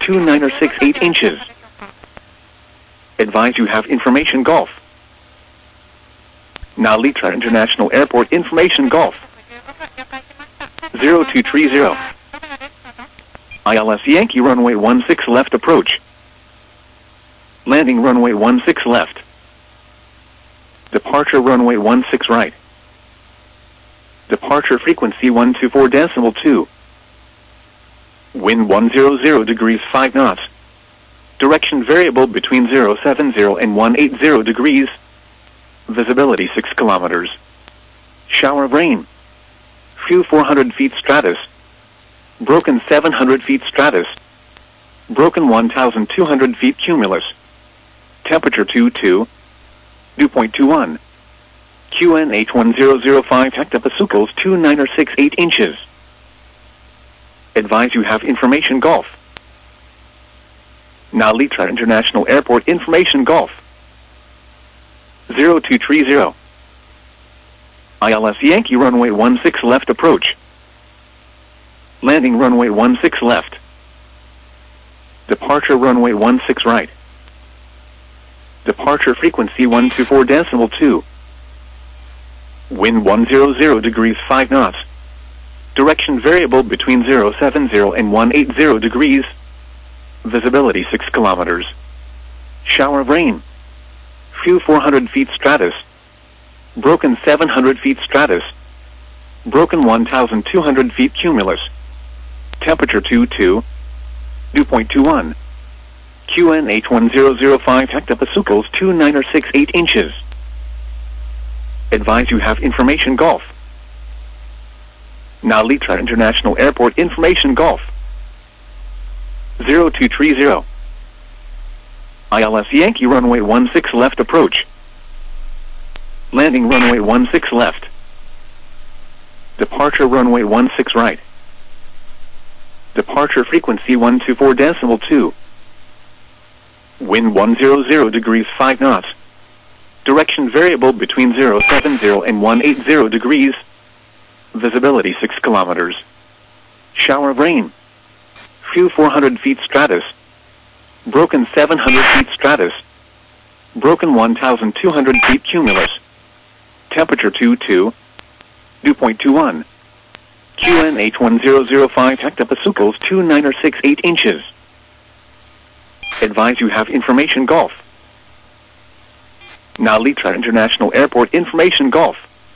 29 or 68 inches. Advise you have information Golf. Nalitra International Airport information Golf. 0230. ILS Yankee runway 16 left approach. Landing runway 16 left. Departure runway 16 right. Departure frequency 124.2. Wind 100 degrees 5 knots. Direction variable between 070 and 180 degrees. Visibility 6 kilometers. Shower of rain. Few 400 feet stratus. Broken 700 feet stratus. Broken 1,200 feet cumulus. Temperature 22. Dew point 21. QNH 1005 hectopascals 29 or 68 inches. Advise you have information Golf. Nalitra International Airport information Golf. 0230. ILS Yankee runway 16 left approach. Landing runway 16 left. Departure runway 16 right. Departure frequency 124.2. Wind 100 degrees 5 knots. Direction variable between 070 and 180 degrees. Visibility 6 kilometers. Shower of rain. Few 400 feet stratus. Broken 700 feet stratus. Broken 1,200 feet cumulus. Temperature 22. Dew point 21. QNH 1005 hectopascals 29 or 68 inches. Advise you have information Golf. Nalitra International Airport information Golf. 0230. ILS Yankee runway 16 left approach. Landing runway 16 left. Departure runway 16 right. Departure frequency 124.2. Wind 100 degrees 5 knots. Direction variable between 070 and 180 degrees. Visibility 6 kilometers. Shower of rain. Few 400 feet stratus. Broken 700 feet stratus. Broken 1,200 feet cumulus. Temperature 22. Dew point 21. QNH 1005 hectopascals 29 or 68 inches. Advise you have information Golf. Nalitra International Airport information Golf.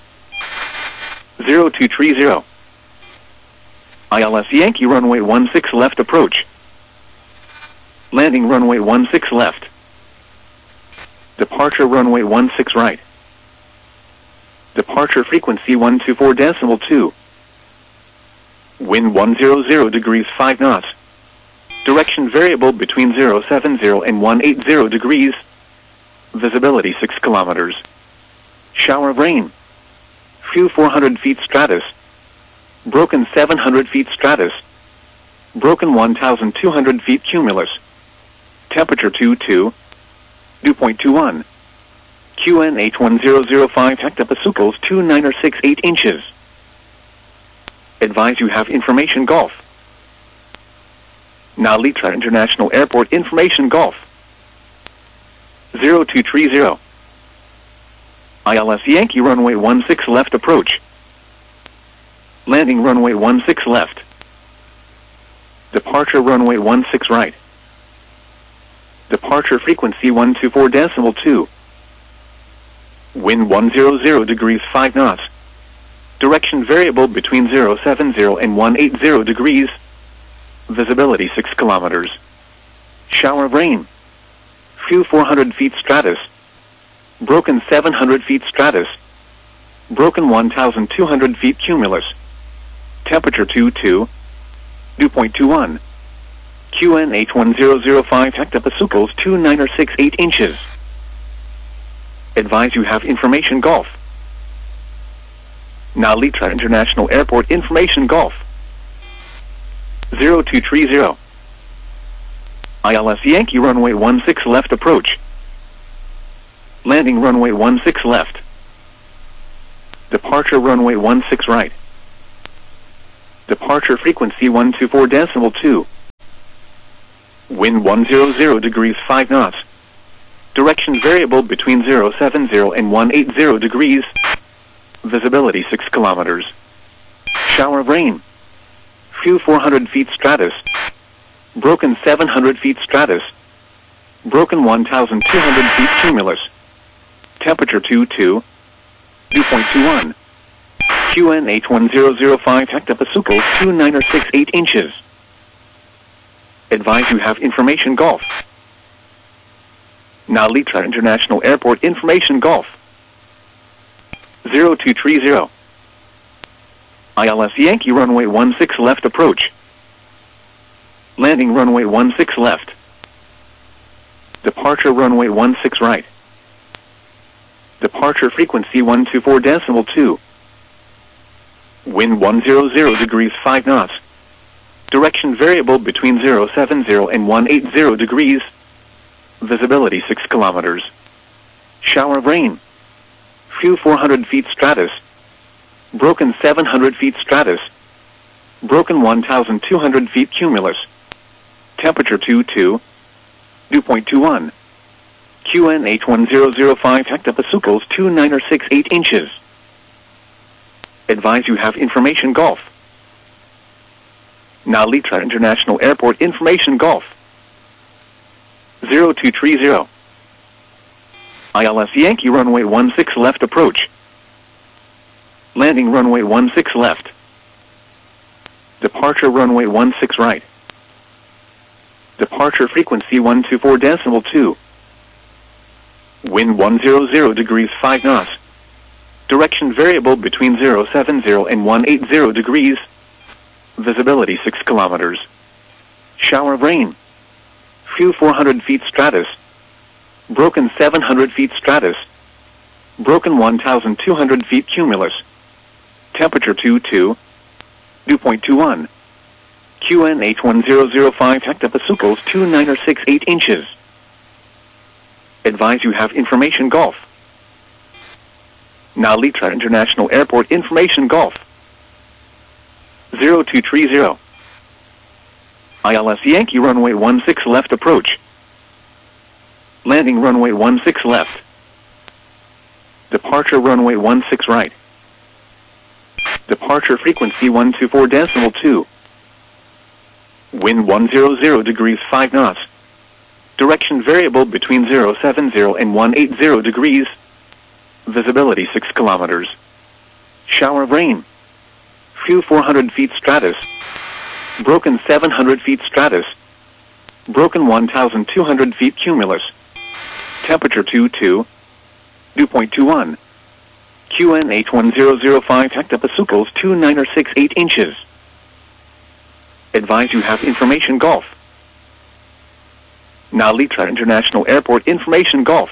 0230. ILS Yankee runway 16 left approach. Landing runway 16 left. Departure runway 16 right. Departure frequency 124.2. Wind 100 degrees 5 knots. Direction variable between 070 and 180 degrees. Visibility 6 kilometers. Shower of rain. Few 400 feet stratus. Broken 700 feet stratus. Broken 1,200 feet cumulus. Temperature 22. Dew point 21. QNH 1005 hectopascals 29 or 68 inches. Advise you have information Golf. Nalitra International Airport information Golf. 0230. ILS Yankee runway 16 left approach. Landing runway 16 left. Departure runway 16 right. Departure frequency 124.2. Wind 100 degrees 5 knots. Direction variable between 070 and 180 degrees. Visibility 6 kilometers. Shower of rain. Few 400 feet stratus. Broken 700 feet stratus. Broken 1,200 feet cumulus. Temperature 22. Dew point 21. QNH 1005 hectopascals 29 or 68 inches. Advise you have information Golf. Nalitra International Airport information Golf. 0230. ILS Yankee runway 16 left approach. Landing runway 16 left. Departure runway 16 right. Departure frequency 124.2. Wind 100 degrees 5 knots. Direction variable between 070 and 180 degrees. Visibility 6 kilometers. Shower of rain. Few 400 feet stratus. Broken 700 feet stratus. Broken 1,200 feet cumulus. Temperature 22. Dew point 21. QN 81005 hectopascals 2968 inches. Advise you have information Golf. Now Litra International Airport information Golf. 0230. ILS Yankee runway 16 left approach. Landing runway 16 left. Departure runway 16 right. Departure frequency 124.2. Wind 100 degrees 5 knots. Direction variable between 070 and 180 degrees. Visibility 6 kilometers. Shower of rain. Few 400 feet stratus. Broken 700 feet stratus. Broken 1,200 feet cumulus. Temperature 22. Dew point 21. QN 81005 hectopascals 2968 inches. Advise you have information Golf. Now Litra International Airport information Golf. 0230. ILS Yankee runway 16 left approach. Landing runway 16 left. Departure runway 16 right. Departure frequency 124.2. Wind 100 degrees 5 knots. Direction variable between 070 and 180 degrees. Visibility 6 kilometers. Shower of rain. Few 400 feet stratus. Broken 700 feet stratus. Broken 1,200 feet cumulus. Temperature 22. Dew point 21. QN 81005 hectopascals 2968 inches. Advise you have information Golf. Now Litra International Airport information Golf. 0230. ILS Yankee runway 16 left approach. Landing runway 16 left. Departure runway 16 right. Departure frequency 124.2. Wind 100 degrees 5 knots. Direction variable between 070 and 180 degrees. Visibility 6 kilometers. Shower of rain. Few 400 feet stratus. Broken 700 feet stratus. Broken 1,200 feet cumulus. Temperature 22. Dew point 21. QN 81005 hectopascals 2968 inches. Advise you have information Golf. Now Litra International Airport information Golf.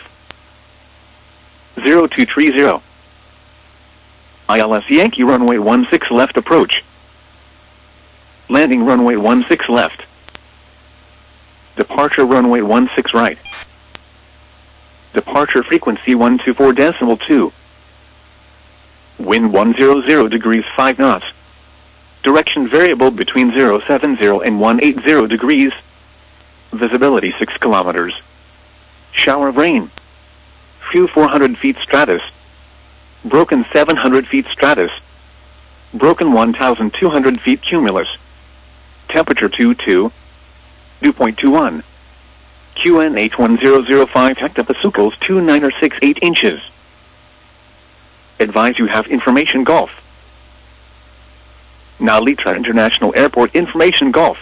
0230. ILS Yankee runway 16 left approach. Landing runway 16 left. Departure runway 16 right. Departure frequency 124.2. Wind 100 degrees 5 knots. Direction variable between 070 and 180 degrees. Visibility 6 kilometers. Shower of rain. Few 400 feet stratus. Broken 700 feet stratus. Broken 1,200 feet cumulus. Temperature 22. Dew point 21. QN 81005 hectopascals 2968 inches. Advise you have information Golf. Now Litra International Airport information Golf.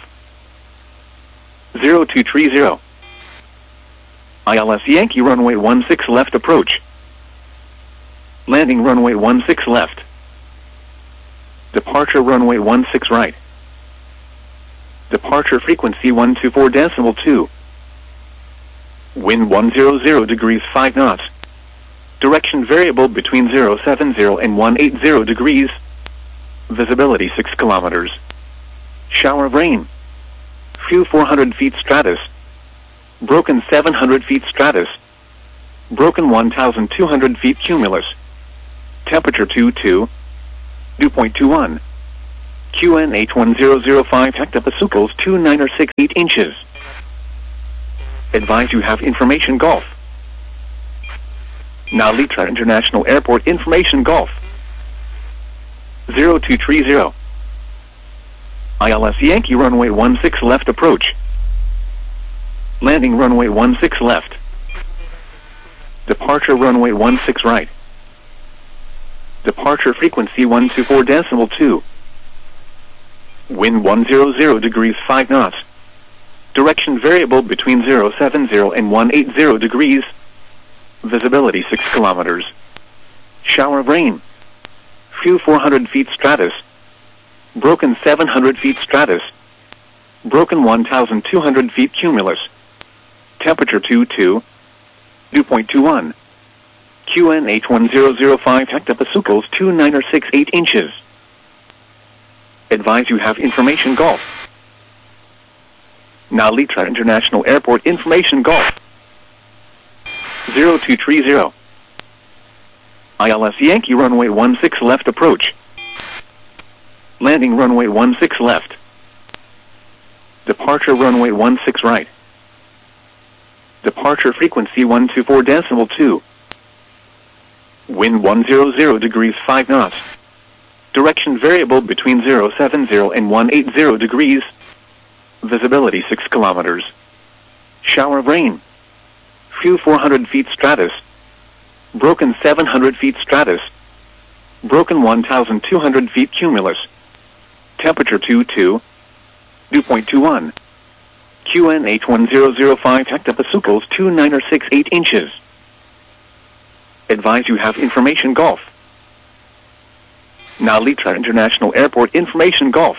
0230. ILS Yankee runway 16 left approach. Landing runway 16 left. Departure runway 16 right. Departure frequency 124.2. Wind 100 degrees 5 knots. Direction variable between 070 and 180 degrees. Visibility 6 kilometers. Shower of rain. Few 400 feet stratus. Broken 700 feet stratus. Broken 1,200 feet cumulus. Temperature 22. Dew point 21. QN 81005 hectopascals 2968 inches. Advise you have information Golf. Now Litra International Airport information Golf. 0230. ILS Yankee runway 16 left approach. Landing runway 16 left. Departure runway 16 right. Departure frequency 124.2. Wind 100 degrees 5 knots. Direction variable between 070 and 180 degrees. Visibility 6 kilometers. Shower of rain. Few 400 feet stratus. Broken 700 feet stratus. Broken 1,200 feet cumulus. Temperature 22. Dew point 21. QNH 1005 hectopascals 2968 inches. Advise you have information Golf. Now Litra International Airport information Golf. 0230. ILS Yankee runway 16 left approach. Landing runway 16 left. Departure runway 16 right. Departure frequency 124.2. Wind 100 degrees 5 knots. Direction variable between 070 and 180 degrees. Visibility 6 kilometers. Shower of rain. Few 400 feet stratus. Broken 700 feet stratus. Broken 1,200 feet cumulus. Temperature 22. Dew point 21. QNH 1005 hectopascals 2968 inches. Advise you have information Golf. Now Litra International Airport information Golf.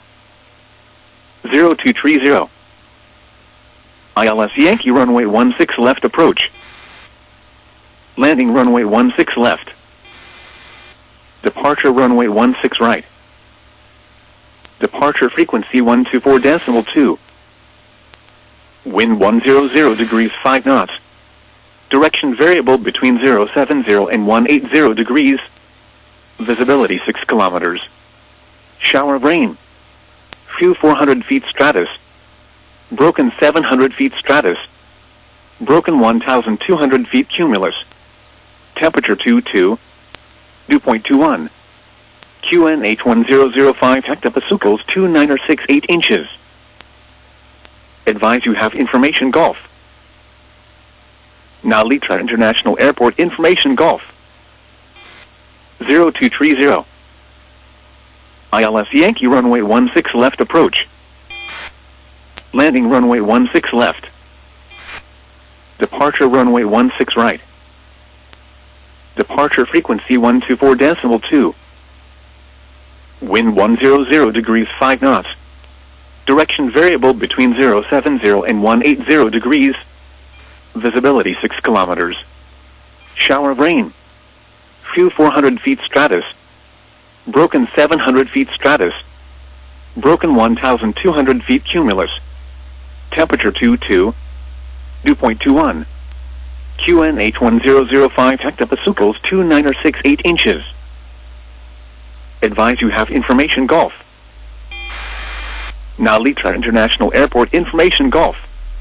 0230. ILS Yankee runway 16 left approach. Landing runway 16 left. Departure runway 16 right. Departure frequency 124.2. Wind 100 degrees 5 knots. Direction variable between 070 and 180 degrees. Visibility 6 kilometers. Shower of rain. Few 400 feet stratus. Broken 700 feet stratus. Broken 1,200 feet cumulus. Temperature 22. Dew point 21. QNH 1005 hectopascals 2968 inches. Advise you have information Golf. Now Litra International Airport information Golf. 0230. ILS Yankee runway 16 left approach. Landing runway 16 left. Departure runway 16 right. Departure frequency 124.2. Wind 100 degrees 5 knots. Direction variable between 070 and 180 degrees. Visibility 6 kilometers. Shower of rain. Few 400 feet stratus. Broken 700 feet stratus. Broken 1,200 feet cumulus. Temperature 22. Dew point 21. QNH 1005 hectopascals 2968 inches. Advise you have information Golf. Now Litra International Airport information Golf.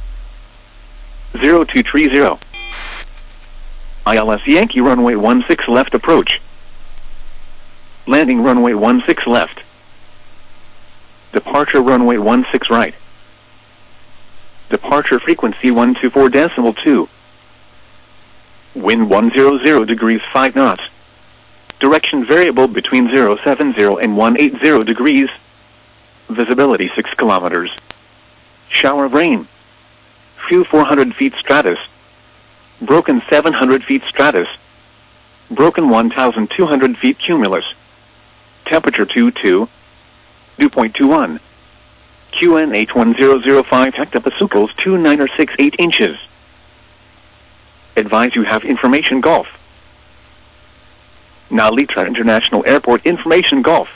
0230. ILS Yankee runway 16 left approach. Landing runway 16 left. Departure runway 16 right. Departure frequency 124.2. Wind 100 degrees 5 knots. Direction variable between 070 and 180 degrees. Visibility 6 kilometers. Shower of rain. Few 400 feet stratus. Broken 700 feet stratus. Broken 1,200 feet cumulus. Temperature 22. Dew point 21. QNH 1005 hectopascals 2968 inches. Advise you have information Golf. Now Litra International Airport information Golf.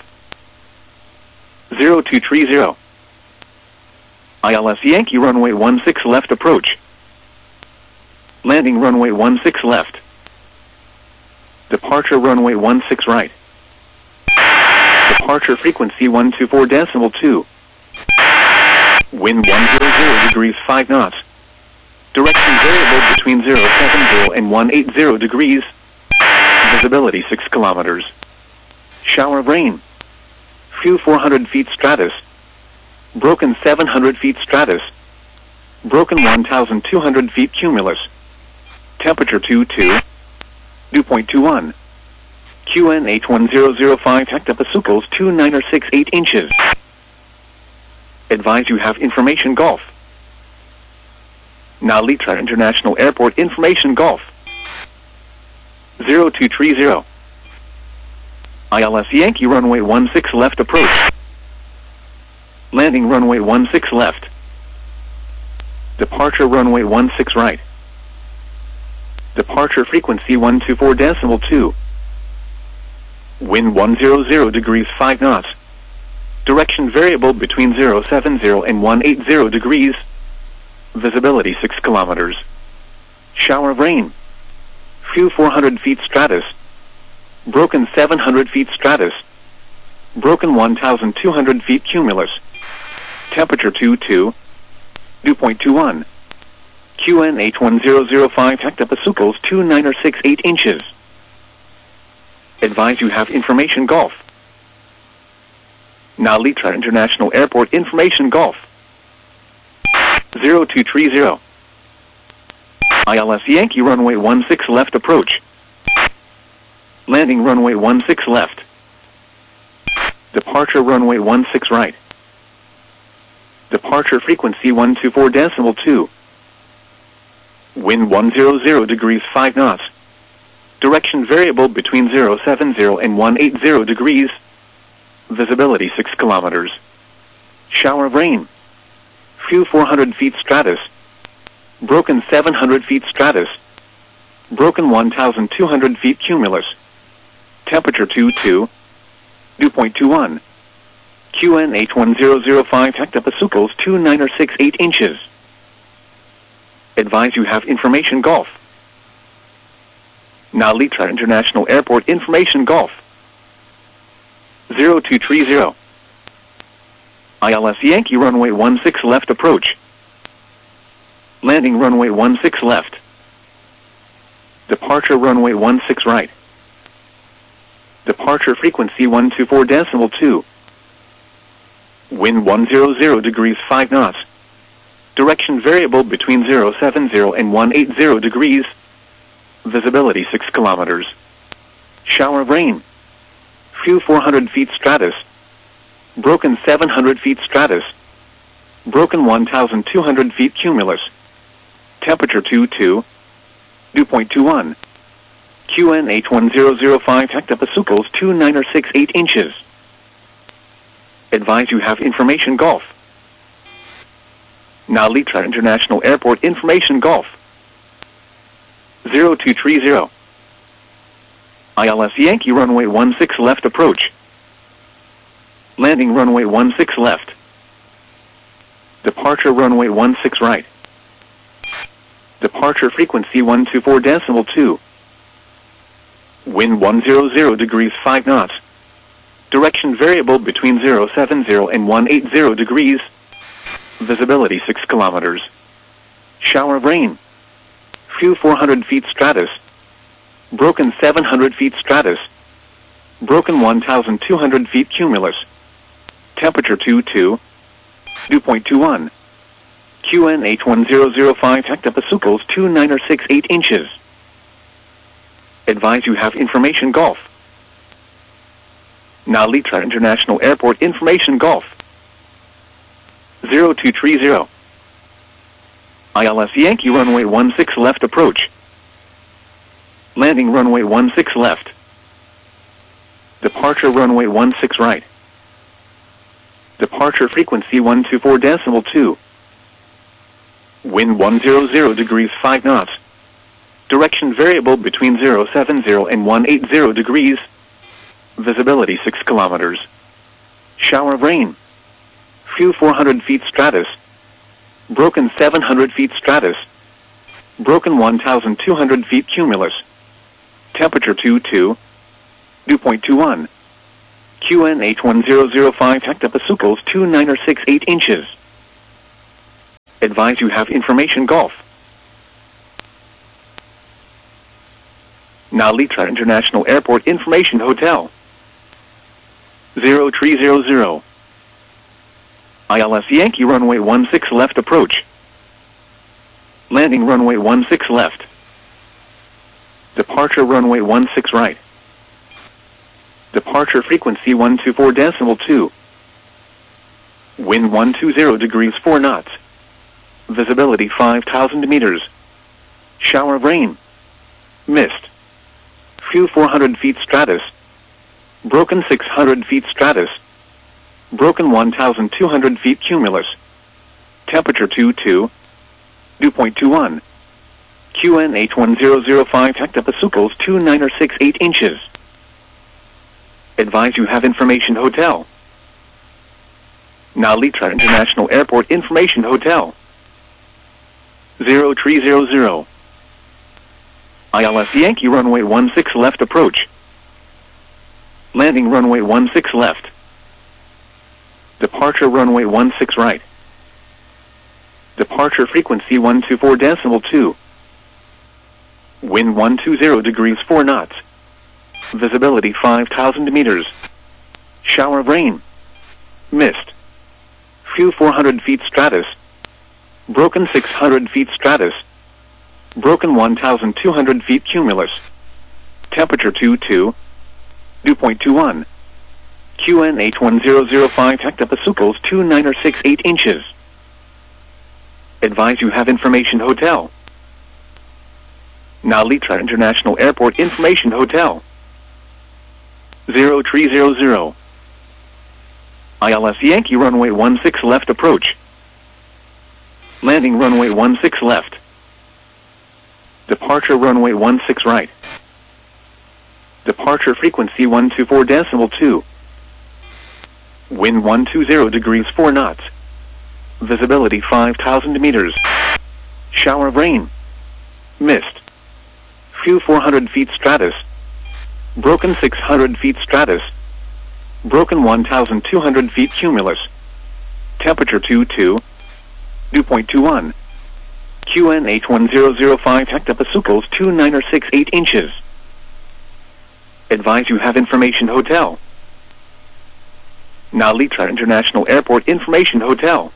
0230. ILS Yankee runway 16 left approach. Landing runway 16 left. Departure runway 16 right. Departure frequency 124.2. Wind 100 degrees 5 knots. Direction variable between 070 and 180 degrees. Visibility 6 kilometers. Shower of rain. Few 400 feet stratus. Broken 700 feet stratus. Broken 1,200 feet cumulus. Temperature 22. Dew point 21. QN H1005 hectopascals 2968 inches. Advise you have information Golf. Nalitra International Airport information Golf. 0230. ILS Yankee runway 16 left approach. Landing runway 16 left. Departure runway 16 right. Departure frequency 124.2. Wind 100 degrees 5 knots. Direction variable between 070 and 180 degrees. Visibility 6 kilometers. Shower of rain. Few 400 feet stratus. Broken 700 feet stratus. Broken 1,200 feet cumulus. Temperature 22. Dew point 21. QN H1005 hectopascals 2968 inches. Advise you have information Golf. Nalitra International Airport information Golf. 0230. ILS Yankee runway 16 left approach. Landing runway 16 left. Departure runway 16 right. Departure frequency 124.2. Wind 100 degrees 5 knots. Direction variable between 070 and 180 degrees. Visibility 6 kilometers. Shower of rain. Few 400 feet stratus. Broken 700 feet stratus. Broken 1,200 feet cumulus. Temperature 22. Dew point 21. QN H1005 hectopascals 2968 inches. Advise you have information Golf. Nalitra International Airport information Golf. 0230. ILS Yankee runway 16 left approach. Landing runway 16 left. Departure runway 16 right. Departure frequency 124.2. Wind 100 degrees 5 knots. Direction variable between 070 and 180 degrees. Visibility 6 kilometers. Shower of rain. Few 400 feet stratus. Broken 700 feet stratus. Broken 1,200 feet cumulus. Temperature 22. Dew point 21. QN H1005 hectopascals 2968 inches. Advise you have information Golf. Nalitra International Airport information Golf. 0230. ILS Yankee runway 16 left approach. Landing runway 16 left. Departure runway 16 right. Departure frequency 124.2. Wind 100 degrees 5 knots. Direction variable between 070 and 180 degrees. Visibility 6 kilometers. Shower of rain. Few 400 feet stratus. Broken 700 feet stratus. Broken 1,200 feet cumulus. Temperature 22. Dew point 21. QN H1005 hectopascals 2968 inches. Advise you have information Golf. Nalitra International Airport information Golf. 0230. ILS Yankee runway 16 left approach. Landing runway 16 left. Departure runway 16 right. Departure frequency 124.2. Wind 100 degrees 5 knots. Direction variable between 070 and 180 degrees. Visibility 6 kilometers. Shower of rain. Few 400 feet stratus. Broken 700 feet stratus. Broken 1,200 feet cumulus. Temperature 22. Dew point 21. QN H1005 hectopascals 2968 inches. Advise you have information Golf. Nalitra International Airport Information Hotel. 0300. ILS Yankee runway 16 left approach. Landing runway 16 left. Departure runway 16 right. Departure frequency 124.2. Wind 120 degrees 4 knots. Visibility 5,000 meters. Shower of rain. Mist. Few 400 feet stratus. Broken 600 feet stratus. Broken 1,200 feet cumulus. Temperature 22. Dew point 21. QN 81005 hectopascals 2968 inches. Advise you have information hotel. Nalitra International Airport Information Hotel. 0300. ILS Yankee runway 16 left approach. Landing runway 16 left. Departure runway 16 right. Departure frequency 124.2. Wind 120 degrees 4 knots. Visibility 5,000 meters. Shower of rain. Mist. Few 400 feet stratus. Broken 600 feet stratus. Broken 1,200 feet cumulus. Temperature 22. Dew point 21. QN 81005 hectopascals 2968 inches. Advise you have information hotel. Nalitra International Airport Information Hotel. 0300. ILS Yankee runway 16 left approach. Landing runway 16 left. Departure runway 16 right. Departure frequency 124.2. Wind 120 degrees 4 knots. Visibility 5,000 meters. Shower of rain. Mist. Few 400 feet stratus. Broken 600 feet stratus. Broken 1,200 feet cumulus. Temperature 22. Dew point 21. QN 81005 hectopascals 2968 inches. Advise you have information hotel. Nalitra International Airport Information Hotel.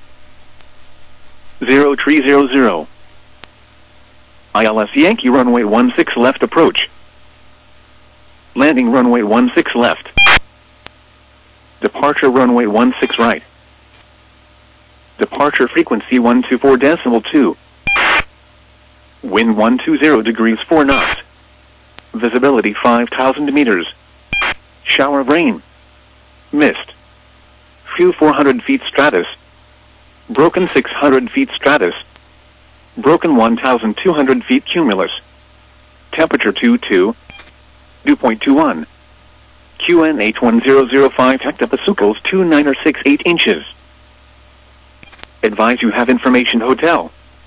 0300. ILS Yankee runway 16 left approach. Landing runway 16 left. Departure runway 16 right. Departure frequency 124.2. Wind 120 degrees 4 knots. Visibility 5,000 meters. Shower of rain. Mist. Few 400 feet stratus. Broken 600 feet stratus. Broken 1,200 feet cumulus. Temperature 22. Dew point 21. QN 81005 hectopascals 2968 inches. Advise you have information hotel.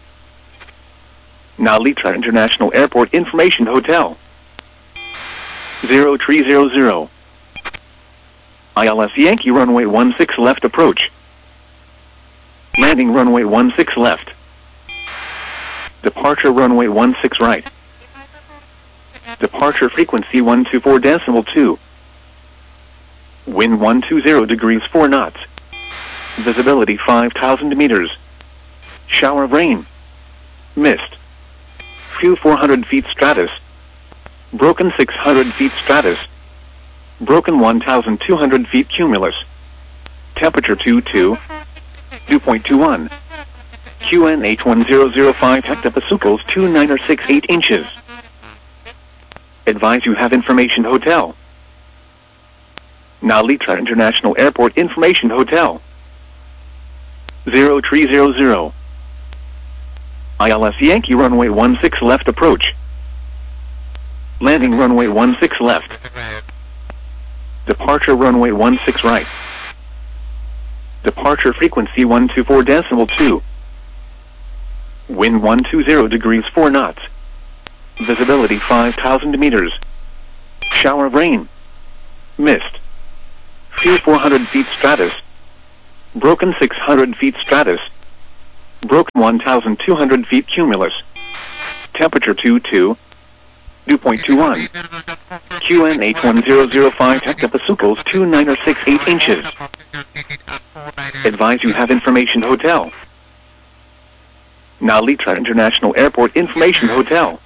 Nalitra International Airport Information Hotel. 0300. ILS Yankee runway 16 left approach. Landing runway 16 left. Departure runway 16 right. Departure frequency 124.2. Wind 120 degrees 4 knots. Visibility 5,000 meters. Shower of rain. Mist. Few 400 feet stratus. Broken 600 feet stratus. Broken 1,200 feet cumulus. Temperature 22. Dew point 21. QN 81005 hectopascals 2968 inches. Advise you have information hotel. Nalitra International Airport Information Hotel. 0300. ILS Yankee runway 16 left approach. Landing runway 16 left. Departure runway 16 right. Departure frequency 124.2. Wind 120 degrees 4 knots. Visibility 5,000 meters. Shower of rain. Mist. Few 400 feet stratus. Broken 600 feet stratus. Broken 1,200 feet cumulus. Temperature 22. Dew point 21. QNH1005 Hectopasucos 2968 inches. Advise you have information hotel. Nalitra International Airport Information Hotel.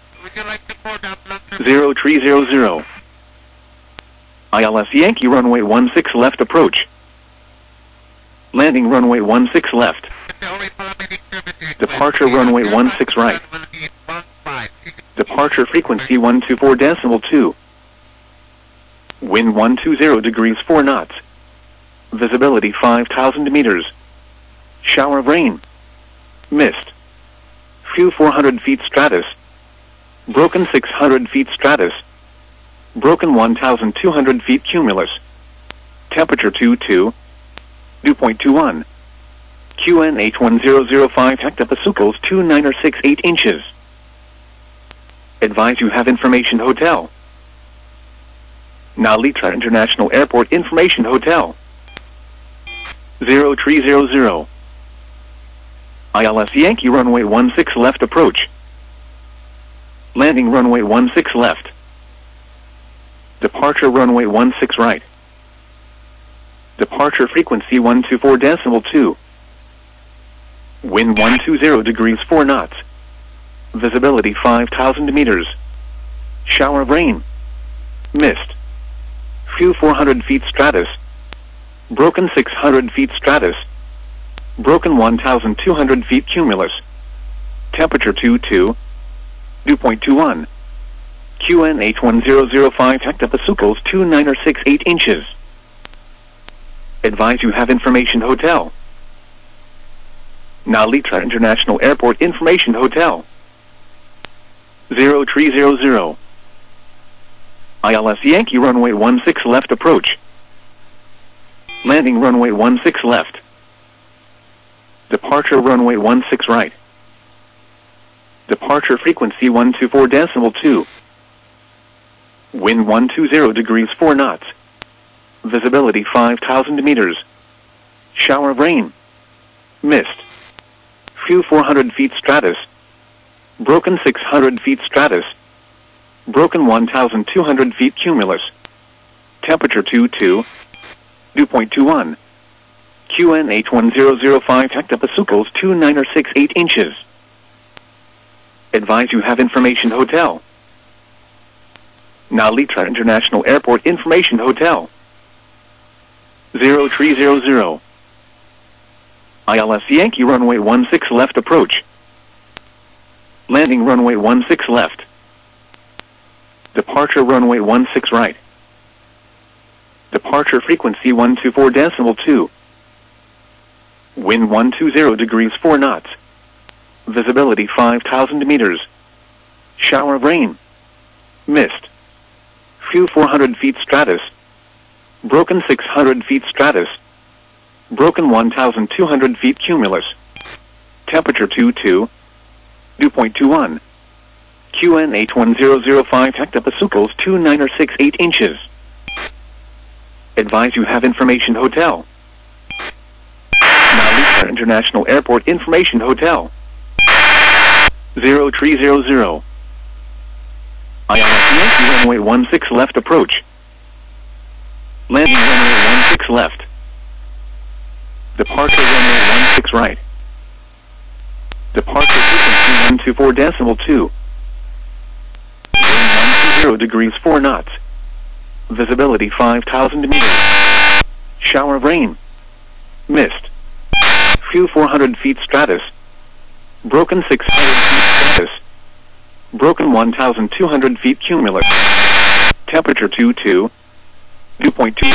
0300. ILS Yankee runway 16 left approach. Landing runway 16 left. Departure runway 16 right. Departure frequency 124.2. Wind 120 degrees 4 knots. Visibility 5,000 meters. Shower of rain. Mist. Few 400 feet stratus. Broken 600 feet stratus. Broken 1,200 feet cumulus. Temperature 22. Dew point 21. QNH1005 Hectopasucos 2968 inches. Advise you have information hotel. Nalitra International Airport Information Hotel. 0300. ILS Yankee runway 16 left approach. Landing runway 16 left. Departure runway 16 right. Departure frequency 124.2. Wind 120 degrees 4 knots. Visibility 5,000 meters. Shower of rain. Mist. Few 400 feet stratus. Broken 600 feet stratus. Broken 1,200 feet cumulus. Temperature 22. Dew point 21. QNH1005 Hectopasucos 2968 inches. Advise you have information hotel. Nalitra International Airport Information Hotel. 0300. ILS Yankee runway 16 left approach. Landing runway 16 left. Departure runway 16 right. Departure frequency 124.2. Wind 120 degrees 4 knots. Visibility 5,000 meters. Shower of rain. Mist. Few 400 feet stratus. Broken 600 feet stratus. Broken 1,200 feet cumulus. Temperature 22. Dew point 21. QNH1005 Hectopasucos 2968 inches. Advise you have information hotel. Nalitra International Airport Information Hotel. 0300. ILS Yankee runway 16 left approach. Landing runway 16 left. Departure runway 16 right. Departure frequency 124.2. Wind 120 degrees 4 knots. Visibility 5,000 meters. Shower of rain. Mist. Few 400 feet stratus. Broken 600 feet stratus. Broken 1,200 feet cumulus. Temperature 22. Dew point 21. QNH1005 Hectopasucos 2968 inches. Advise you have information hotel. Nalitra International Airport Information Hotel. 0300. ILS Yankee runway 16 left approach. Landing runway 16 left. Departure runway 16 right. Departure frequency 124.2. Wind 120 degrees 4 knots. Visibility 5,000 meters. Shower of rain. Mist. Few 400 feet stratus. Broken 600 feet stratus. Broken 1,200 feet cumulus. Temperature 22. Dew point 2.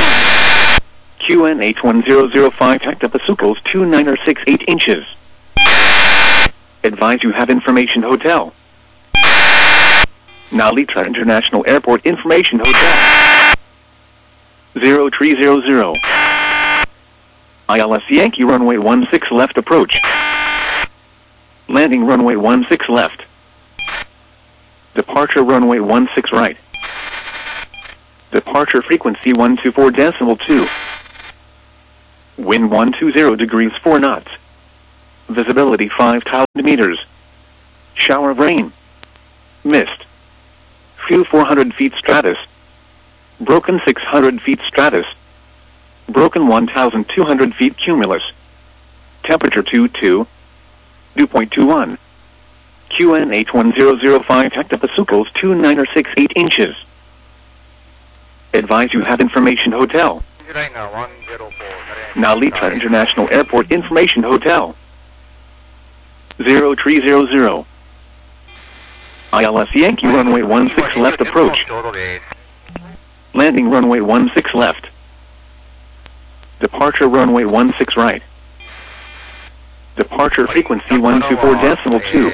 QNH1005 Hectopasucos 2968 inches. Advise you have information hotel. Nalitra International Airport Information Hotel. 0300. ILS Yankee runway 16 left approach. Landing runway 16 left. Departure runway 16 right. Departure frequency 124.2. Wind 120 degrees 4 knots. Visibility 5,000 meters. Shower of rain. Mist. Few 400 feet stratus. Broken 600 feet stratus. Broken 1,200 feet cumulus. Temperature 22. Dew point 21. QN 81005 hectopascals 2968 inches. Advise you have information hotel. Narita International Airport Information Hotel. 0300. ILS Yankee runway 16 left approach. Landing runway 16 left. Departure runway 16 right. Departure frequency 124.2.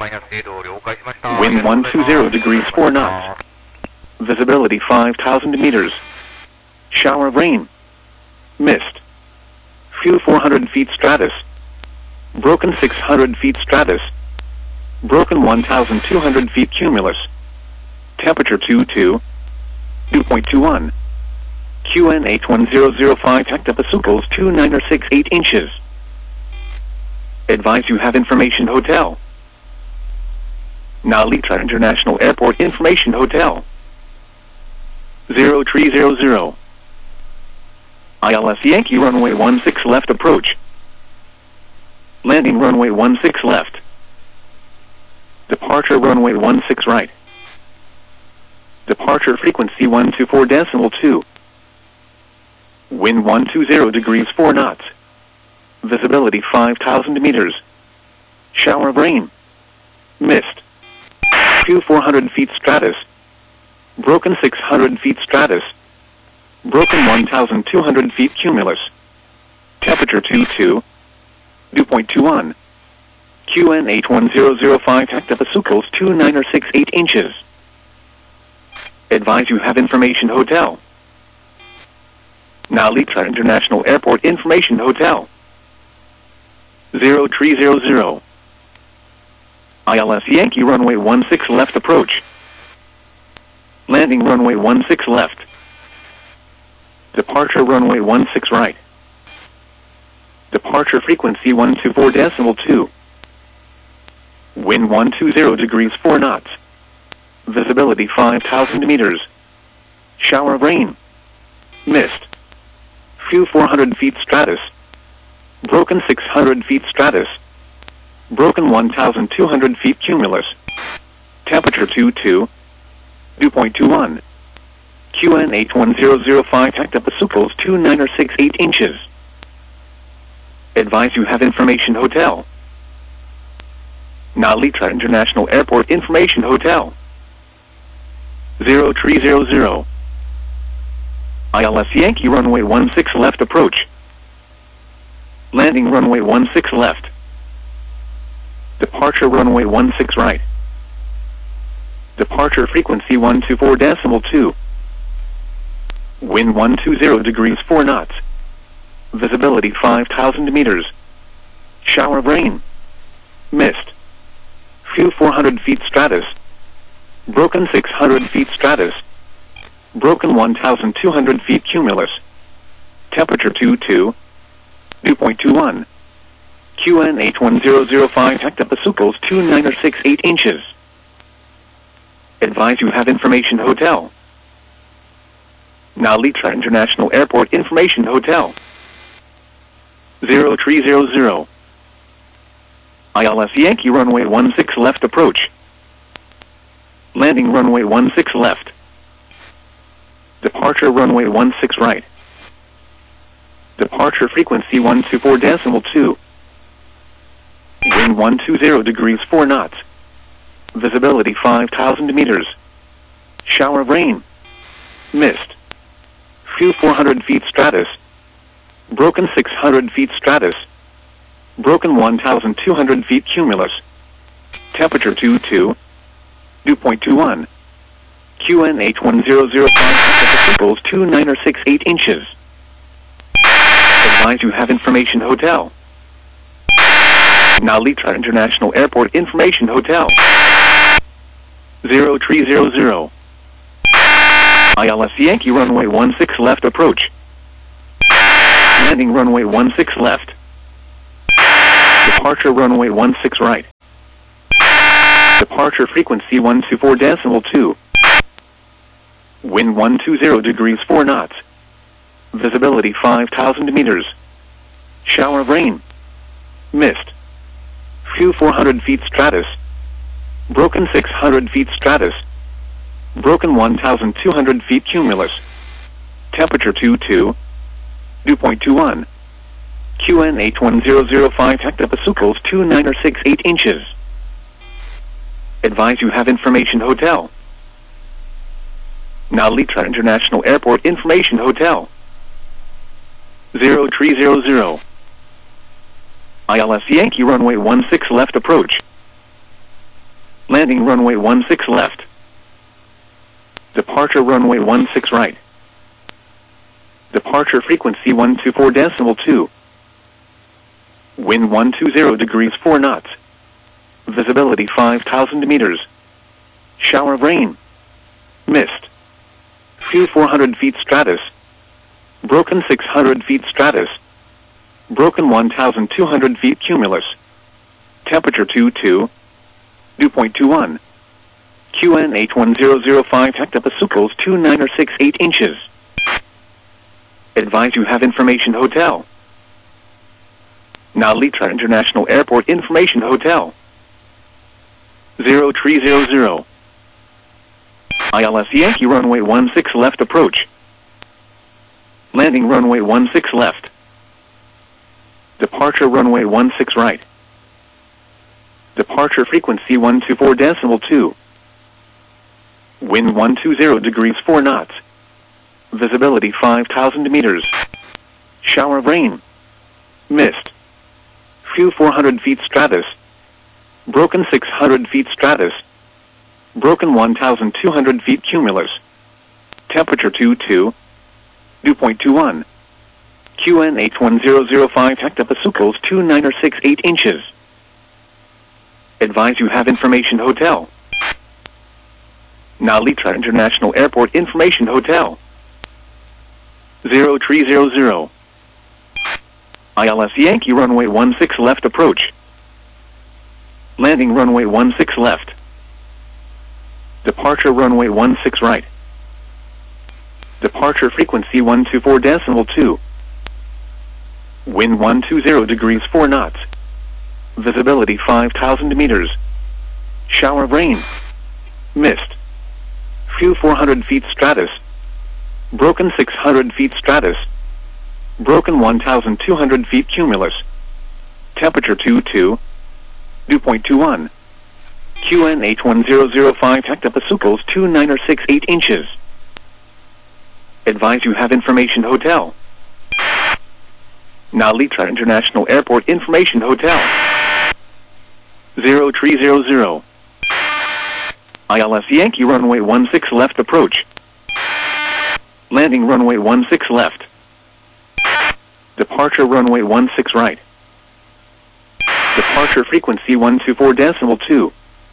Wind 120 degrees 4 knots. Visibility 5,000 meters. Shower of rain. Mist. Few 400 feet stratus. Broken 600 feet stratus. Broken 1,200 feet cumulus. Temperature 22. Dew point 21. QN 81005 hectopascals 2968 inches. Advise you have information hotel. Narita International Airport Information Hotel. 0300. ILS Yankee runway 16 left approach. Landing runway 16 left. Departure runway 16 right. Departure frequency 124.2. Wind 120 degrees 4 knots. Visibility 5,000 meters. Shower of rain. Mist. Few 400 feet stratus. Broken 600 feet stratus. Broken 1,200 feet cumulus. Temperature 22. Dew point 21. QN 81005 hectopascals 2968 inches. Advise you have information hotel. Narita International Airport Information Hotel. 0300. ILS Yankee runway 16 left approach. Landing runway 16 left. Departure runway 16 right. Departure frequency 124.2. Wind 120 degrees 4 knots. Visibility 5,000 meters. Shower of rain. Mist. Few 400 feet stratus. Broken 600 feet stratus. Broken 1,200 feet cumulus. Temperature 22. Dew point 21. QN 81005 hectopascals 2968 inches. Advise you have information hotel. Narita International Airport Information Hotel. 0300. ILS Yankee runway 16 left approach. Landing runway 16 left. Departure runway 16 right. Departure frequency 124.2. Wind 120 degrees 4 knots. Visibility 5,000 meters. Shower of rain. Mist. Few 400 feet stratus. Broken 600 feet stratus. Broken 1,200 feet cumulus. Temperature 22. Dew point 21. QN 81005 hectopascals 2968 inches. Advise you have information hotel. Narita International Airport Information Hotel. 0300. ILS Yankee runway 16 left approach. Landing runway 16 left. Departure runway 16 right. Departure frequency 124.2. Wind 120 degrees 4 knots. Visibility 5,000 meters. Shower of rain. Mist. Few 400 feet stratus. Broken 600 feet stratus. Broken 1,200 feet cumulus. Temperature 22. Dew point 21. QN 81005 hectopascals 2968 inches. Advise you have information hotel. Narita International Airport Information Hotel. 0300. ILS Yankee runway 16 left approach. Landing runway 16 left. Departure runway 16 right. Departure frequency 124.2. Wind 120 degrees 4 knots. Visibility 5,000 meters. Shower of rain. Mist. Few 400 feet stratus. Broken 600 feet stratus. Broken 1,200 feet cumulus. Temperature 22. Dew point 21. QN 81005 hectopascals 2968 inches. Advise you have information hotel. Now Litra International Airport Information Hotel. 0300. ILS Yankee runway 16 left approach. Landing runway 16 left. Departure runway 16 right. Departure frequency 124.2. Wind 120 degrees 4 knots. Visibility 5,000 meters. Shower of rain. Mist. Few 400 feet stratus. Broken 600 feet stratus. Broken 1,200 feet cumulus. Temperature 22. Dew point 21. QN 81005 hectopascals 2968 inches. Advise you have information hotel. Now Litra International Airport Information Hotel. 0300. ILS Yankee runway 16 left approach. Landing runway 16 left. Departure runway 16 right. Departure frequency 124.2. Wind 120 degrees 4 knots. Visibility 5,000 meters. Shower of rain. Mist. Few 400 feet stratus. Broken 600 feet stratus. Broken 1,200 feet cumulus. Temperature 22. Dew point 21. QN 81005 hectopascals 2968 inches. Advise you have information hotel. Now Litra International Airport Information Hotel. 0300. ILS Yankee runway 16 left approach. Landing runway 16 left. Departure runway 16 right. Departure frequency 124.2. Wind 120 degrees 4 knots. Visibility 5,000 meters. Shower of rain. Mist. Few 400 feet stratus. Broken 600 feet stratus. Broken 1,200 feet cumulus. Temperature 22. Dew point 21. QN 81005 hectopascals 2968 inches. Advise you have information hotel. Now Litra International Airport Information Hotel. 0300. ILS Yankee runway 16 left approach. Landing runway 16 left. Departure runway 16 right. Departure frequency 124.2.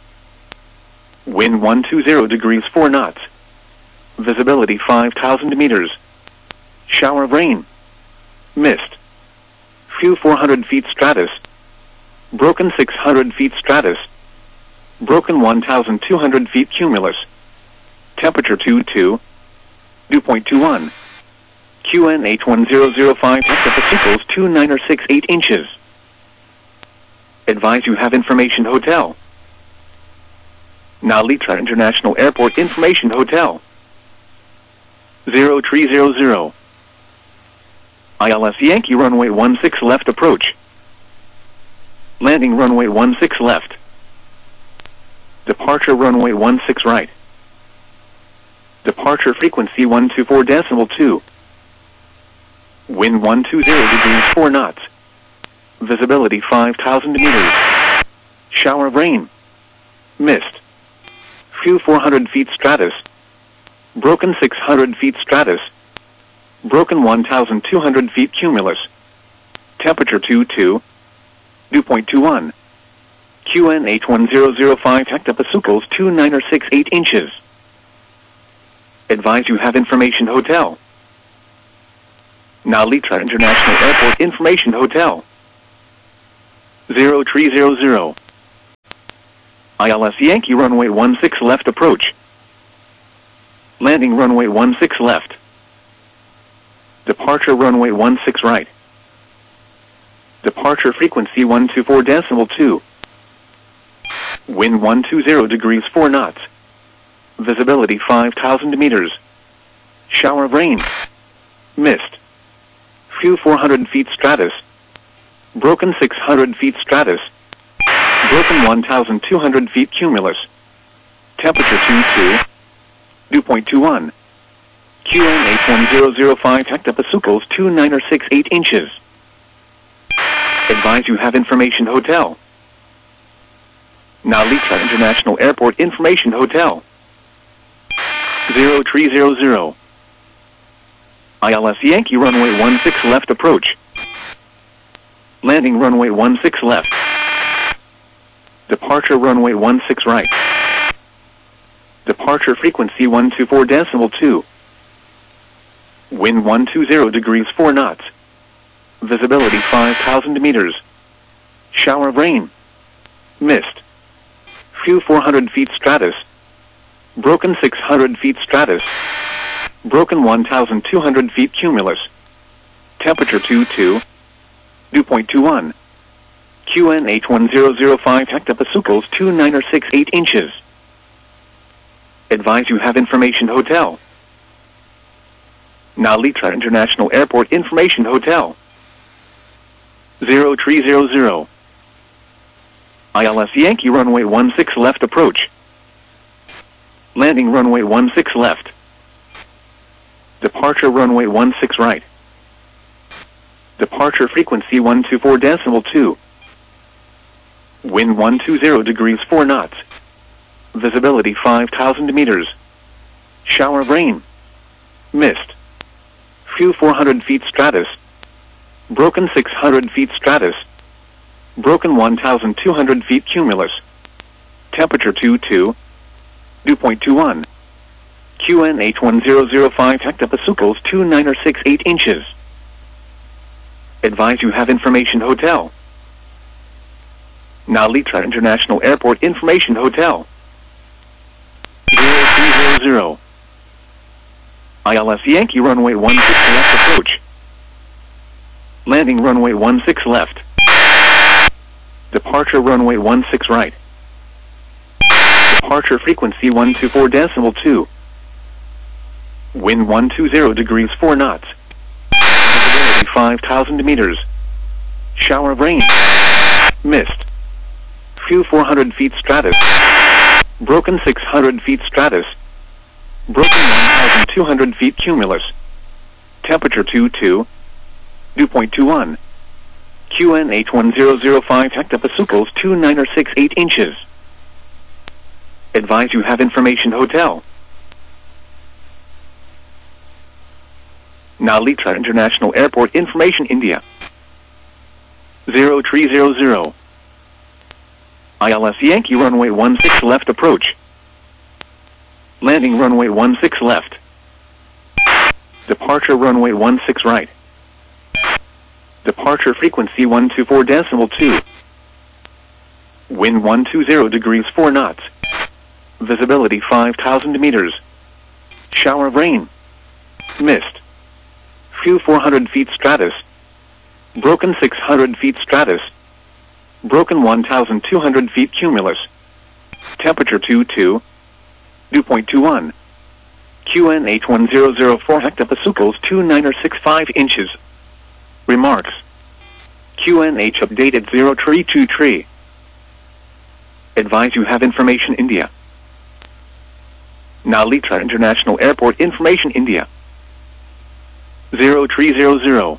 Wind 120 degrees 4 knots. Visibility 5,000 meters. Shower of rain. Mist. Few 400 feet stratus. Broken 600 feet stratus. Broken 1,200 feet cumulus. Temperature 22. Dew point 21. QN 81005 hectopascals 2968 inches. Advise you have information hotel. Now Litra International Airport Information Hotel. 0300. ILS Yankee runway 16 left approach. Landing runway 16 left. Departure runway 16 right. Departure frequency 124.2. Wind 120 degrees 4 knots. Visibility 5,000 meters. Shower of rain. Mist. Few 400 feet stratus. Broken 600 feet stratus. Broken 1,200 feet cumulus. Temperature 22. Dew point 21. QN 81005 hectopascals 2968 inches. Advise you have information hotel. Now Litra International Airport Information Hotel. 0300. ILS Yankee runway 16 left approach. Landing runway 16 left. Departure runway 16 right. Departure frequency 124.2. Wind 120 degrees 4 knots. Visibility 5,000 meters. Shower of rain. Mist. Few 400 feet stratus. Broken 600 feet stratus. Broken 1,200 feet cumulus. Temperature 22. Dew point 21. QN 81005 hectopascals 2968 inches. Advise you have information hotel. Nalita International Airport Information Hotel. 0300. ILS Yankee runway 16 left approach. Landing runway 16 left. Departure runway 16 right. Departure frequency 124.2. Wind 120 degrees 4 knots. Visibility 5,000 meters. Shower of rain. Mist. Few 400 feet stratus. Broken 600 feet stratus. Broken 1,200 feet cumulus. Temperature 22. Dew point 21. QN 81005 hectopascals 2968 inches. Advise you have information hotel. Nalita International Airport Information Hotel. 0300. ILS Yankee runway 16 left approach. Landing runway 16 left. Departure runway 16 right. Departure frequency 124.2. Wind 120 degrees 4 knots. Visibility 5,000 meters. Shower of rain. Mist. Few 400 feet stratus. Broken 600 feet stratus. Broken 1,200 feet cumulus. Temperature 22. Dew point 21. QN 81005 hectopascals 2968 inches. Advise you have information hotel. Nalita International Airport Information Hotel. 0300. ILS Yankee runway 16 left approach. Landing runway 16 left. Departure runway 16 right. Departure frequency 124.2. Wind 120 degrees 4 knots. Visibility 5,000 meters. Shower of rain. Mist. Few 400 feet stratus. Broken 600 feet stratus. Broken 1,200 feet cumulus. Temperature 22. Dew point 21. QN 81005 hectopascals 2968 inches. Advise you have information hotel. Nalita International Airport Information India. 0300. ILS Yankee runway 16 left approach. Landing runway 16 left. Departure runway 16 right. Departure frequency 124.2. Wind 120 degrees 4 knots. Visibility 5,000 meters. Shower of rain. Mist. Few 400 feet stratus. Broken 600 feet stratus. Broken 1,200 feet cumulus. Temperature 22. Dew point 21. QN 81004 hectopascals 2965 inches. Remarks. QNH updated 0323. Advise you have information India. Nalita International Airport Information India. 0300.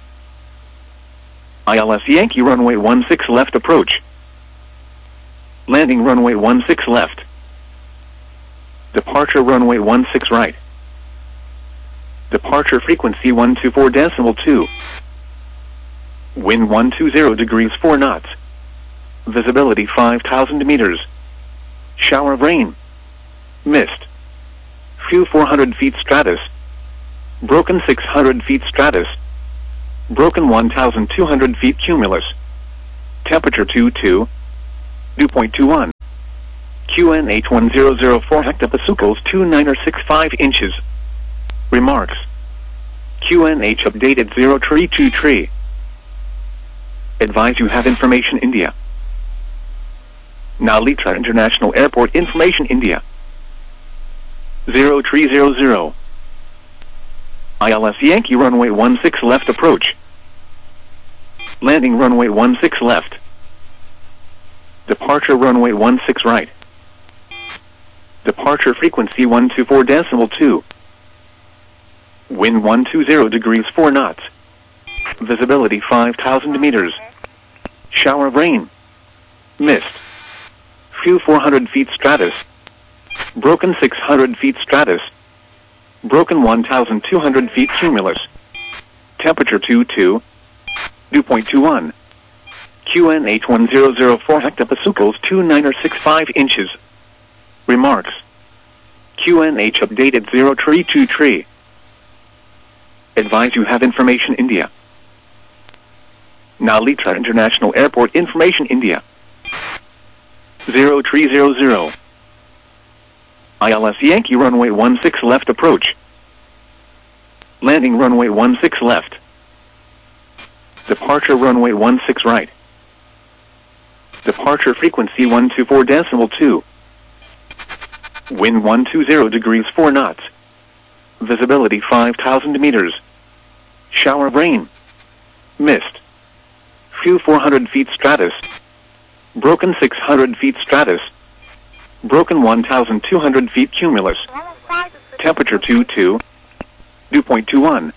ILS Yankee runway 16 left approach. Landing runway 16 left. Departure runway 16 right. Departure frequency 124.2. Wind 120 degrees 4 knots. Visibility 5,000 meters. Shower of rain. Mist. Few 400 feet stratus. Broken 600 feet stratus. Broken 1,200 feet cumulus. Temperature 22. Dew point 21. QNH1004 hectopascals 2965 inches. Remarks. QNH updated 0 tree 2 tree. Advise you have information India. Nalitra International Airport information India. 0300. ILS Yankee runway 16 left approach. Landing runway 16 left. Departure runway 16 right. Departure frequency 124.2. Wind 120 degrees 4 knots. Visibility 5,000 meters. Shower of rain. Mist. Few 400 feet stratus. Broken 600 feet stratus. Broken 1,200 feet cumulus. Temperature 22. Dew point 21. QNH1004 hectopascals 2965 inches. Remarks. QNH updated 0 tree 2 tree. Advise you have information India. Nalitra International Airport information India. 0300. ILS Yankee runway 16 left approach. Landing runway 16 left. Departure runway 16 right. Departure frequency 124.2. Wind 120 degrees 4 knots. Visibility 5,000 meters. Shower of rain. Mist. Few 400 feet stratus. Broken 600 feet stratus. Broken 1,200 feet cumulus. Temperature 22. Dew point 21.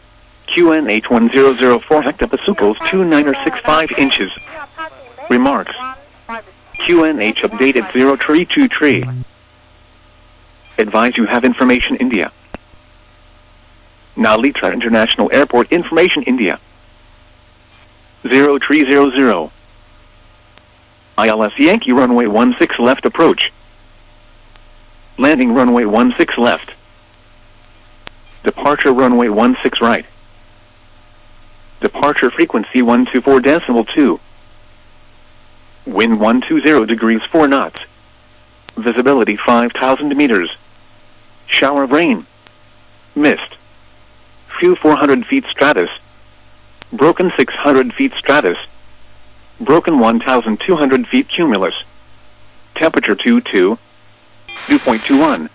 QNH1004 hectopascals 2965 inches. Remarks. QNH updated 0 tree 2 tree. Advise you have information India. Nalitra International Airport information India. 0300. ILS Yankee runway 16 left approach. Landing runway 16 left. Departure runway 16 right. Departure frequency 124.2. Wind 120 degrees 4 knots. Visibility 5,000 meters. Shower of rain. Mist. Few 400 feet stratus. Broken 600 feet stratus. Broken 1,200 feet cumulus. Temperature 22. Dew point 21.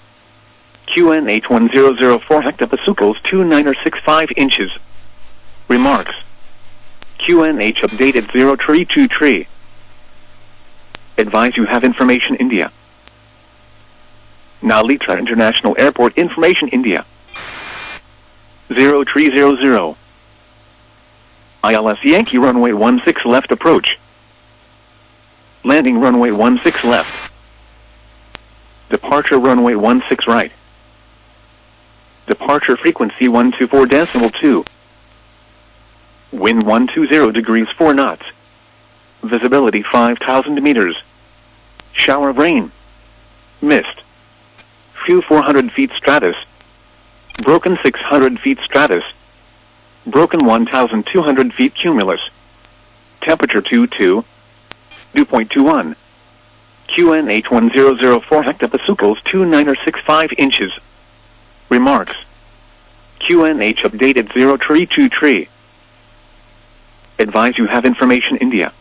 QNH1004 hectopascals 2965 inches. Remarks. QNH updated 0 tree 2 tree. Advise you have information India. Nalitra International Airport information India. 0300. ILS Yankee runway 16 left approach. Landing runway 16 left. Departure runway 16 right. Departure frequency 124.2. Wind 120 degrees 4 knots. Visibility 5,000 meters. Shower of rain. Mist. Few 400 feet stratus. Broken 600 feet stratus. Broken 1,200 feet cumulus. Temperature 22. Dew point 21. QNH1004 hectopascals 2965 inches. Remarks. QNH updated 0 tree 2 tree. Advise you have information India.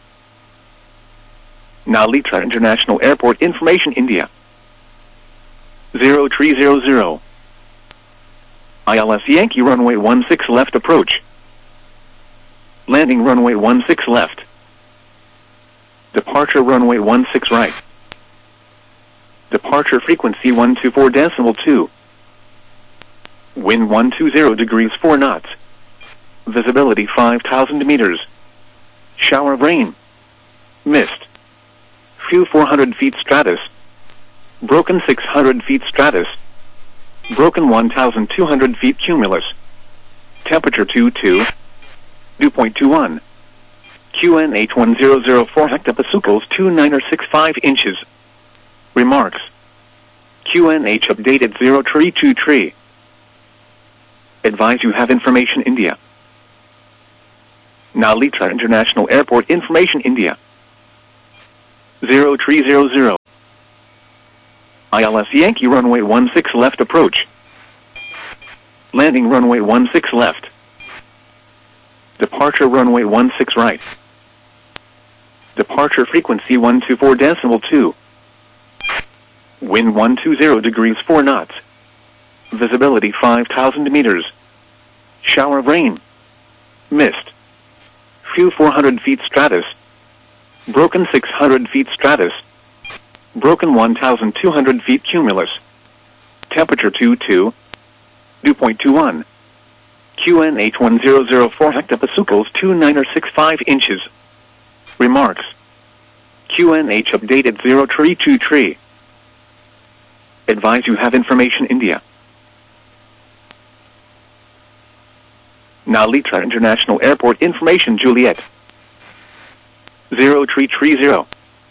Nalitra International Airport information India. 0300. ILS Yankee runway 16 left approach. Landing runway 16 left. Departure runway 16 right. Departure frequency 124.2. Wind 120 degrees 4 knots. Visibility 5,000 meters. Shower of rain. Mist. Few 400 feet stratus. Broken 600 feet stratus. Broken 1,200 feet cumulus. Temperature 22. Dew point 21. QNH1004 hectopascals 2965 inches. Remarks. QNH updated 0 tree 2 tree. Advise you have information India. Nalitra International Airport information India. 0300. ILS Yankee runway 16 left approach. Landing runway 16 left. Departure runway 16 right. Departure frequency 124.2. Wind 120 degrees 4 knots. Visibility 5,000 meters. Shower of rain. Mist. Few 400 feet stratus. Broken 600 feet stratus. Broken 1,200 feet cumulus. Temperature 22. Dew point 21. QNH 1004 hectopascals 2965 inches. Remarks. QNH updated 032 tree. Advise you have information India. Nalitra International Airport information Juliet. 0330.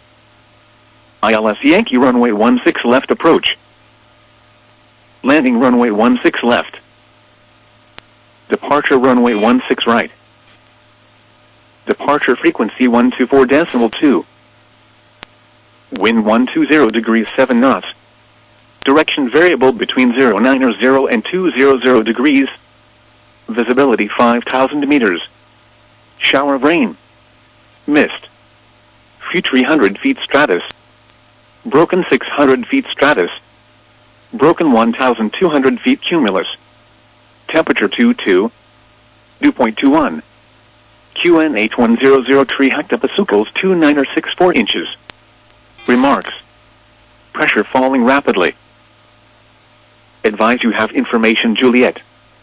ILS Yankee runway 16 left approach. Landing runway 16 left. Departure runway 16 right. Departure frequency 124.2. Wind 120 degrees 7 knots. Direction variable between 090 and 200 degrees. Visibility 5,000 meters. Shower of rain. Mist. Few 300 feet stratus. Broken 600 feet stratus. Broken 1,200 feet cumulus. Temperature 22. Dew point 21. QNH 1003 hectopascals 2964 inches. Remarks. Pressure falling rapidly. Advise you have information Juliet.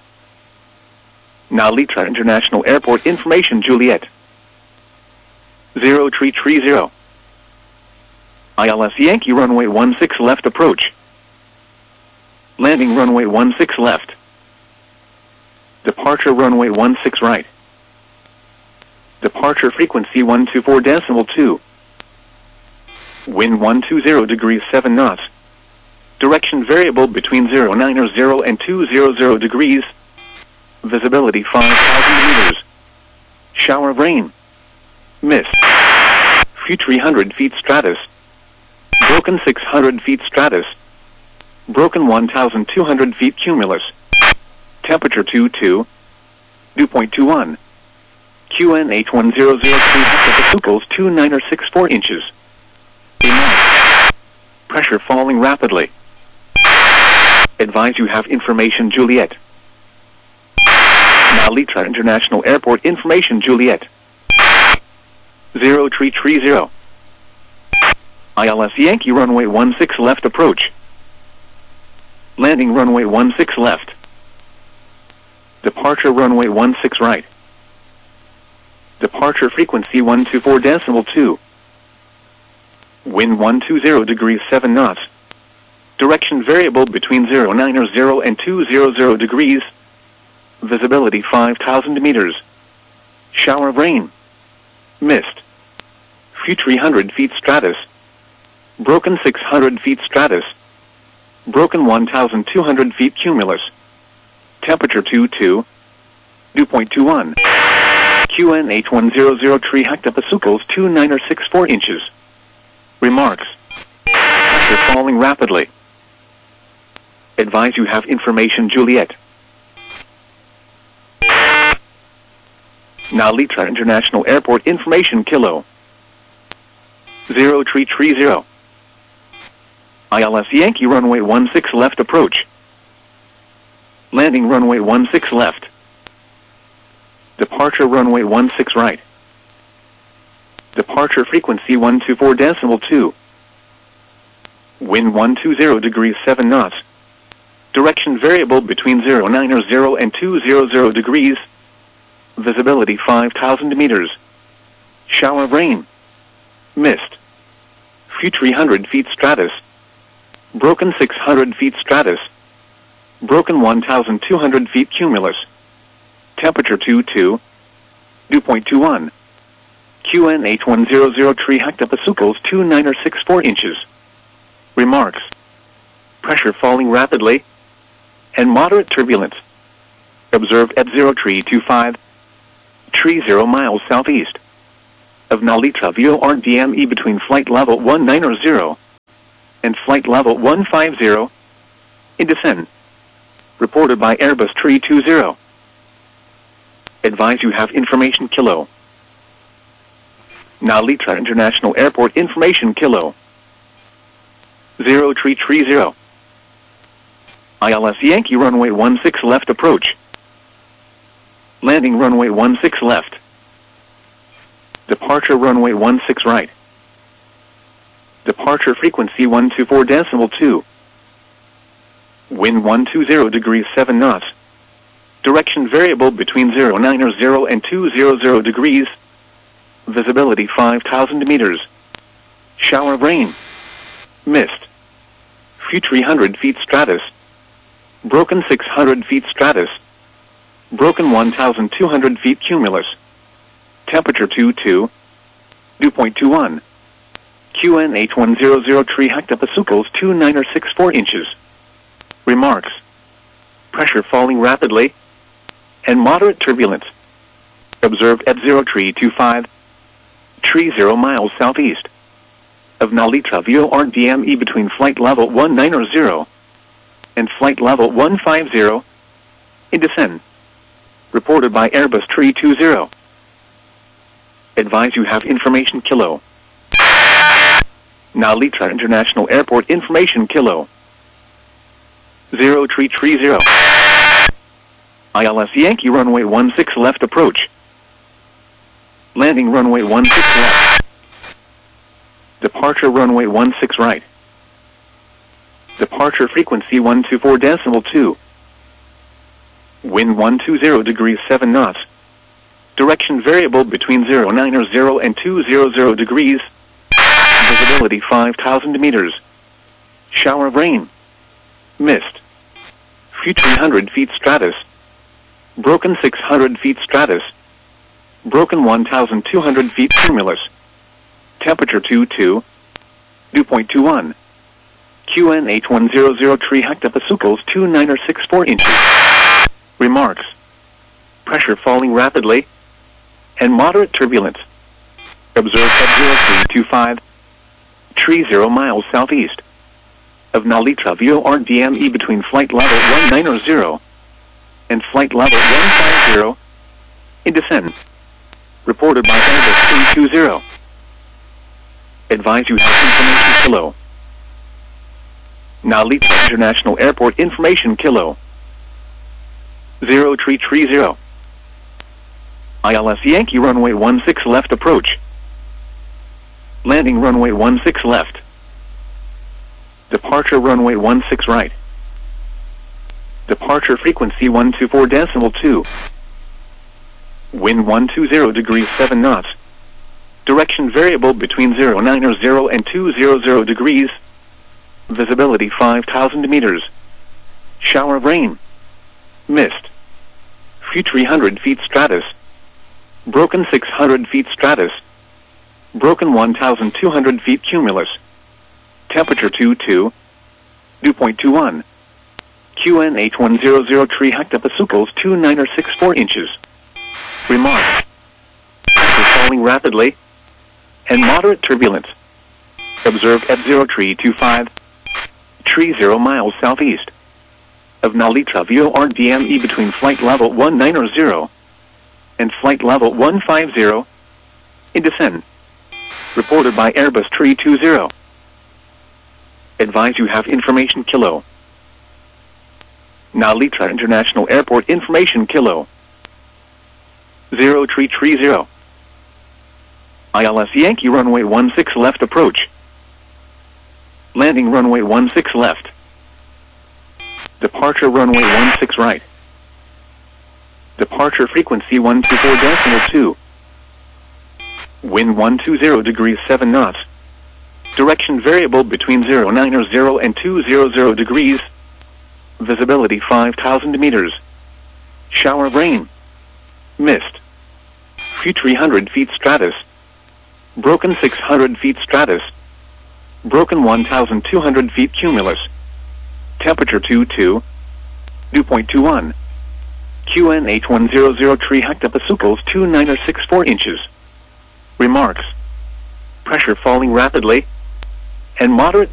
Nalitra International Airport information Juliet. 0330. ILS Yankee runway 16 left approach. Landing runway 16 left. Departure runway 16 right. Departure frequency 124.2. Wind 120 degrees 7 knots. Direction variable between 090 and 200 degrees. Visibility 5,000 meters. Shower of rain. Mist. Few 300 feet stratus. Broken 600 feet stratus. Broken 1,200 feet cumulus. Temperature 22. Dew point 21. QNH 1003 hectopascals 2964 inches. Remarks. Pressure falling rapidly. Advise you have information Juliet. Nalitra International Airport information Juliet. 0330. ILS Yankee runway 16 left approach. Landing runway 16 left. Departure runway 16 right. Departure frequency 124.2. Wind 120 degrees 7 knots. Direction variable between 090 and 200 degrees. Visibility 5,000 meters. Shower of rain. Mist. Few 300 feet stratus. Broken 600 feet stratus. Broken 1,200 feet cumulus. Temperature 22. Dew point 21. QNH 1003 hectopascals 2964 inches. Remarks. Pressure falling rapidly. Advise you have information Juliet. Nalitra International Airport information Kilo. 0330. ILS Yankee runway 16 left approach. Landing runway 16 left. Departure runway 16 right. Departure frequency 124.2. Wind 120 degrees 7 knots. Direction variable between 090 and 200 degrees. Visibility 5,000 meters. Shower of rain. Mist. Few 300 feet stratus. Broken 600 feet stratus. Broken 1,200 feet cumulus. Temperature 22. Dew point 21. QNH 1003 hectopascals 2964 inches. Remarks. Pressure falling rapidly and moderate turbulence. Observed at 0325. 30 miles southeast of Nalitra VORDME between flight level 190 and flight level 150 in descent. Reported by Airbus 320. Advise you have information Kilo. Narita International Airport information Kilo. 0330. ILS Yankee runway 16 left approach. Landing runway 16 left. Departure runway 16 right. Departure frequency 124.2. Wind 120 degrees 7 knots. Direction variable between 090 and 200 degrees. Visibility 5,000 meters. Shower of rain. Mist. Few 300 feet stratus. Broken 600 feet stratus. Broken 1,200 feet cumulus. Temperature 22. Dew point 21. QNH1003 hectopascals 2964 inches. Remarks. Pressure falling rapidly and moderate turbulence. Observed at 0325. 30 miles southeast of Narita VORDME between flight level 190 and flight level 150 in descent. Reported by Airbus 320. Advise you have information Kilo. Narita International Airport information Kilo. 0330. ILS Yankee runway 16 left approach. Landing runway 16 left. Departure runway 16 right. Departure frequency 124.2. Wind 120 degrees 7 knots. Direction variable between 090 and 200 degrees. Visibility 5,000 meters. Shower of rain. Mist. Few 300 feet stratus. Broken 600 feet stratus. Broken 1,200 feet cumulus. Temperature 22. Dew point 21. QNH1003 hectopascals 2964 inches. Remarks. Pressure falling rapidly and moderate turbulence. Observed at 0325. 30 miles southeast of Narita VORDME between flight level 190 and flight level 150 in descent. Reported by Airbus 320. Advise you have information Kilo. Narita International Airport information Kilo. 0330. ILS Yankee runway 16 left approach. Landing runway 16 left. Departure runway 16 right. Departure frequency 124.2. Wind 120 degrees 7 knots. Direction variable between 090 and 200 degrees. Visibility 5,000 meters. Shower of rain. Mist. Few 300 feet stratus. Broken 600 feet stratus. Broken 1,200 feet cumulus. Temperature 22. Dew point 21. QNH1003 hectopascals 2964 inches. Remarks. Pressure falling rapidly and moderate turbulence. Observed at 0325. 30 miles southeast of Narita VORDME between flight level 190 and flight level 150 in descent. Reported by Airbus 320. Advise you have information Kilo. Narita International Airport information Kilo. 0330. ILS Yankee runway 16 left approach. Landing runway 16 left. Departure runway 16 right. Departure frequency 124.2. Wind 120 degrees 7 knots. Direction variable between 090 and 200 degrees. Visibility 5,000 meters. Shower of rain. Mist. Few 300 feet stratus. Broken 600 feet stratus. Broken 1,200 feet cumulus. Temperature 22. Dew point 21. QNH1003 hectopascals 2964 inches. Remarks. Pressure falling rapidly and moderate